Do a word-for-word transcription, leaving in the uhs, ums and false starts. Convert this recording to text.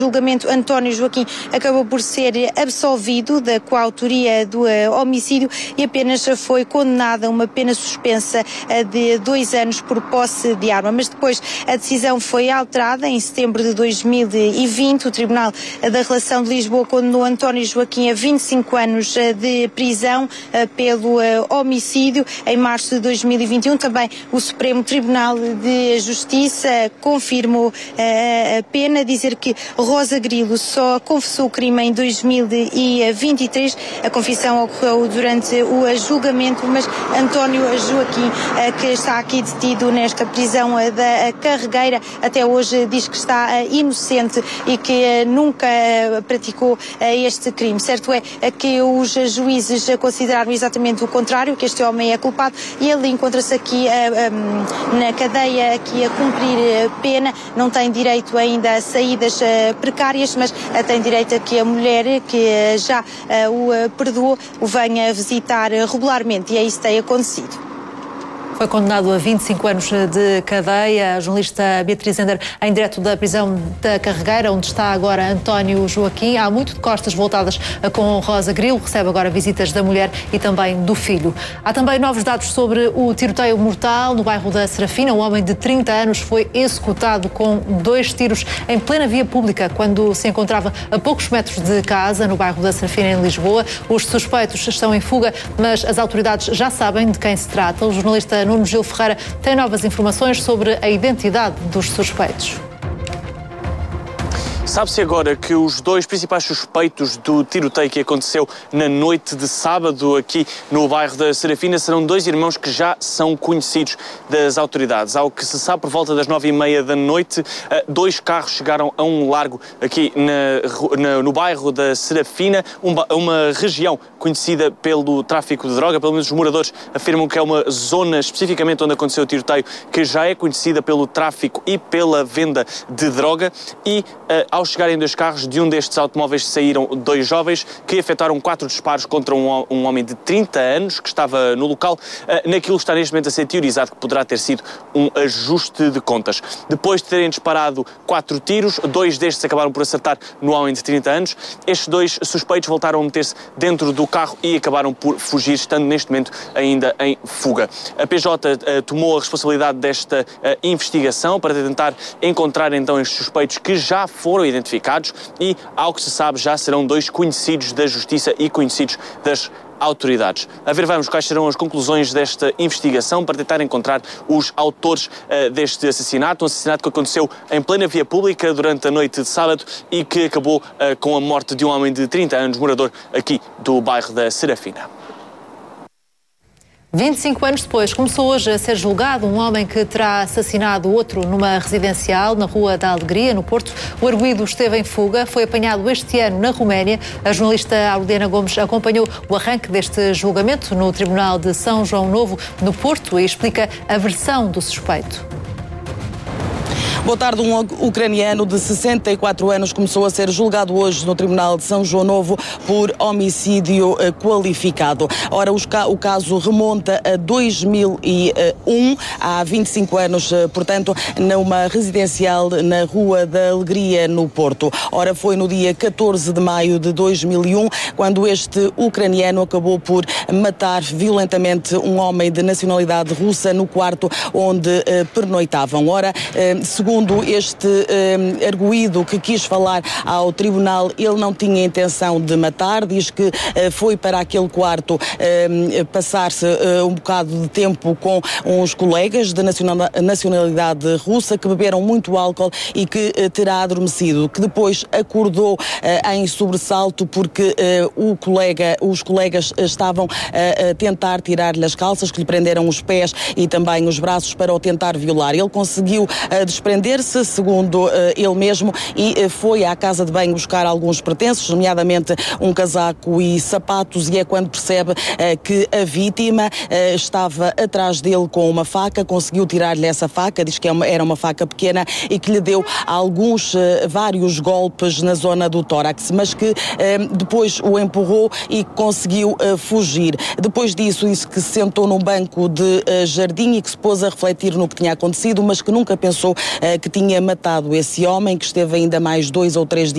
julgamento, António Joaquim acabou por ser absolvido da coautoria do uh, homicídio e apenas foi condenado a uma pena suspensa uh, de dois anos por posse de arma. Mas depois a decisão foi alterada em setembro de dois mil e vinte. O Tribunal da Relação de Lisboa condenou António Joaquim a vinte e cinco anos uh, de prisão uh, pelo uh, homicídio. Em março de dois mil e vinte e um também o Supremo Tribunal de Justiça confirmou uh, a pena, dizer que Rosa Grilo só confessou o crime em dois mil e vinte e três. A confissão ocorreu durante o julgamento, mas António Joaquim, que está aqui detido nesta prisão da Carregueira, até hoje diz que está inocente e que nunca praticou este crime. Certo é que os juízes consideraram exatamente o contrário, que este homem é culpado, e ele encontra-se aqui na cadeia aqui a cumprir pena, não tem direito ainda a saídas precárias, mas uh, tem direito a que a mulher que uh, já uh, o uh, perdoou o venha visitar uh, regularmente, e é isso que tem acontecido. Foi condenado a vinte e cinco anos de cadeia. A jornalista Beatriz Ender, em direto da prisão da Carregueira, onde está agora António Joaquim. Há muito de costas voltadas com Rosa Grilo, recebe agora visitas da mulher e também do filho. Há também novos dados sobre o tiroteio mortal no bairro da Serafina. Um homem de trinta anos foi executado com dois tiros em plena via pública, quando se encontrava a poucos metros de casa, no bairro da Serafina, em Lisboa. Os suspeitos estão em fuga, mas as autoridades já sabem de quem se trata. O jornalista Nuno Gil Ferreira tem novas informações sobre a identidade dos suspeitos. Sabe-se agora que os dois principais suspeitos do tiroteio que aconteceu na noite de sábado aqui no bairro da Serafina serão dois irmãos que já são conhecidos das autoridades. Ao que se sabe, por volta das nove e meia da noite, dois carros chegaram a um largo aqui na, na, no bairro da Serafina, uma, uma região conhecida pelo tráfico de droga. Pelo menos os moradores afirmam que é uma zona especificamente onde aconteceu o tiroteio que já é conhecida pelo tráfico e pela venda de droga. E uh, ao chegarem dois carros, de um destes automóveis saíram dois jovens que efetuaram quatro disparos contra um, um homem de trinta anos que estava no local. Uh, naquilo está neste momento a ser teorizado que poderá ter sido um ajuste de contas. Depois de terem disparado quatro tiros, dois destes acabaram por acertar no homem de trinta anos. Estes dois suspeitos voltaram a meter-se dentro do carro e acabaram por fugir, estando neste momento ainda em fuga. A P J uh, tomou a responsabilidade desta uh, investigação para tentar encontrar então estes suspeitos que já foram identificados e, ao que se sabe, já serão dois conhecidos da Justiça e conhecidos das autoridades. A ver, vamos quais serão as conclusões desta investigação para tentar encontrar os autores uh, deste assassinato, um assassinato que aconteceu em plena via pública durante a noite de sábado e que acabou uh, com a morte de um homem de trinta anos, morador aqui do bairro da Serafina. vinte e cinco anos depois, começou hoje a ser julgado um homem que terá assassinado outro numa residencial na Rua da Alegria, no Porto. O arguido esteve em fuga, foi apanhado este ano na Roménia. A jornalista Auliana Gomes acompanhou o arranque deste julgamento no Tribunal de São João Novo, no Porto, e explica a versão do suspeito. Boa tarde. Um ucraniano de sessenta e quatro anos começou a ser julgado hoje no Tribunal de São João Novo por homicídio qualificado. Ora, o caso remonta a dois mil e um, há vinte e cinco anos, portanto, numa residencial na Rua da Alegria, no Porto. Ora, foi no dia catorze de maio de dois mil e um, quando este ucraniano acabou por matar violentamente um homem de nacionalidade russa no quarto onde eh, pernoitavam. Ora, eh, segundo Segundo este eh, arguido que quis falar ao tribunal, ele não tinha intenção de matar, diz que eh, foi para aquele quarto eh, passar-se eh, um bocado de tempo com uns colegas de nacionalidade russa que beberam muito álcool e que eh, terá adormecido, que depois acordou eh, em sobressalto porque eh, o colega, os colegas estavam eh, a tentar tirar-lhe as calças, que lhe prenderam os pés e também os braços para o tentar violar. Ele conseguiu eh, desprender se segundo uh, ele mesmo, e uh, foi à casa de banho buscar alguns pertences, nomeadamente um casaco e sapatos, e é quando percebe uh, que a vítima uh, estava atrás dele com uma faca. Conseguiu tirar-lhe essa faca, diz que é uma, era uma faca pequena e que lhe deu alguns, uh, vários golpes na zona do tórax, mas que uh, depois o empurrou e conseguiu uh, fugir. Depois disso, disse que se sentou num banco de uh, jardim e que se pôs a refletir no que tinha acontecido, mas que nunca pensou uh, que tinha matado esse homem, que esteve ainda mais dois ou três dias